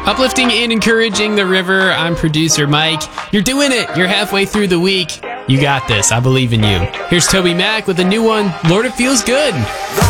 Uplifting and encouraging the river. I'm producer Mike. You're doing it. You're halfway through the week. You got this. I believe in you. Here's Toby Mac with a new one, Lord, It Feels Good.